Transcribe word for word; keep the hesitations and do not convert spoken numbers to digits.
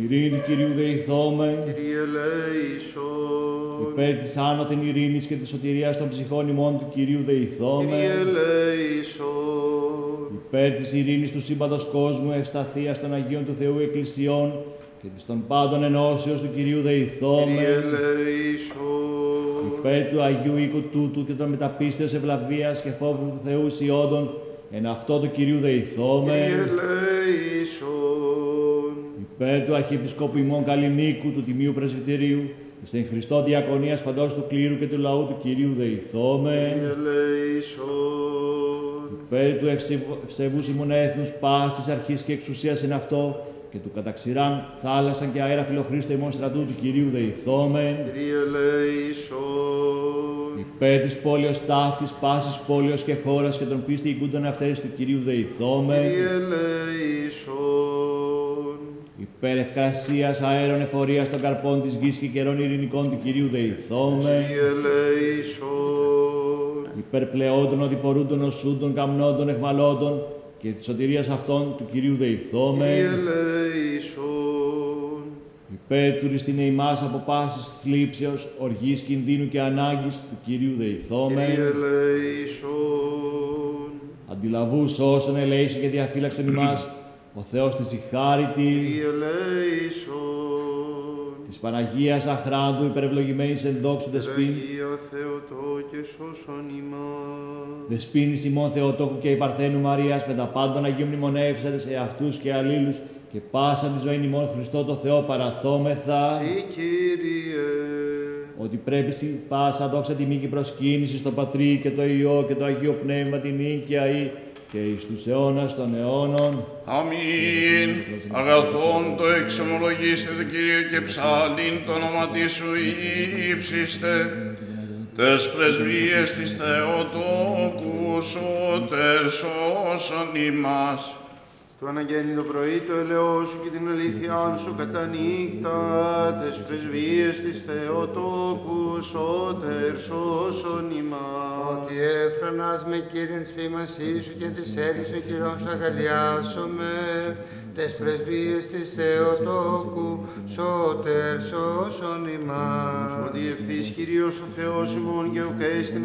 ειρήνη του Κυρίου δεηθώμεν. Κύριε ελέησον. Υπέρ της άνωθεν ειρήνης και της σωτηρίας των ψυχών ημών του Κυρίου δεηθώμεν. Κύριε ελέησον. Υπέρ της ειρήνης του σύμπαντος κόσμου, ευσταθίας των Αγίων του Θεού Εκκλησιών και της των πάντων ενώσεως του Κυρίου δεηθώμεν. Κύριε ελέησον. Υπέρ του Αγίου οίκου τούτου και των μεταπίστεως ευλαβίας και φόβου του Θεού ουσιώδων, εν αυτό του Κυρίου δεηθώμεν. Κύριε ελέησον. Υπέρ του Αρχιεπισκόπου ημών Καλλινίκου, του Τιμίου Πρεσβυτερίου, της εν Χριστώ διακονίας παντός του κλήρου και του λαού του Κυρίου δεηθώμεν. Κύριε ελέησον. Υπέρ του ευσεβου- ευσεβούς ημών έθνους, πάσης αρχής και εξουσίας εν αυτό, και του καταξηράν θάλασσαν και αέρα φιλοχρήστο ημών στρατού του Κυρίου δεηθώμεν. Κύριε ελέησον. Υπέρ της πόλεως ταύτης, πάσης πόλεως και χώρας και των πίστη οικούντων αυτές του Κυρίου δεηθώμεν. Κύριε ελέησον. Υπέρ ευκρασίας αέρων εφορίας των καρπών της γης και καιρών ειρηνικών του Κυρίου δεηθώμεν. Κύριε ελέησον. Υπέρ πλεόντων, οδηπορούντων, οσούντων, καμνόντων, εχμαλώτων και της σωτηρίας αυτών του Κυρίου δεηθώμεν. Κύριε ελέησον. Υπέρ του ριστήνε ημάς από πάσης θλίψεως, οργής, κινδύνου και ανάγκης του Κυρίου δεηθώμεν. Κύριε ελέησον. Αντιλαβούς όσων ελέησον και διαφύλαξον ημάς, ο Θεός της η χάριτη, Κύριε ελέησον. της Παναγίας αχράντου υπερευλογημένης εν δόξου δεσπίν, Αγία Θεοτό και σώσον ημάς. δεσπίνης ημών Θεοτόκου και η Παρθένου Μαρίας, με τα πάντων Αγίων μνημονεύσαντες εαυτούς και αλλήλους, και πάσα τη ζωή ημών Χριστό το Θεό παραθόμεθα, Συ Κύριε. ότι πρέπει σι πάσα δόξα τιμή και προσκύνηση στο Πατρί και το Υιό και το Αγίο Πνεύμα την νίκαια ή και εις τους αιώνας των αιώνων. Αμήν. Αγαθόν το εξομολογήστε το Κύριο και ψάλιν το όνομα της σου ύψιστε. Τες πρεσβείες της Θεοτόκου σώτερ σώσον ημάς. Το αναγγέλνει το πρωί το ελαιό σου και την αλήθεια σου κατά νύχτα, τες πρεσβείες της Θεοτόκου σώτερ σώσον ημάς. Ότι έφρανας με Κύριον της ποιμασής σου και της έργης των χειρών σου αγαλιάσομαι, τες πρεσβείες της Θεοτόκου σώτερ σώσον ημάς. Ότι ευθύς Κύριος ο Θεός ημών και ουκ έστιν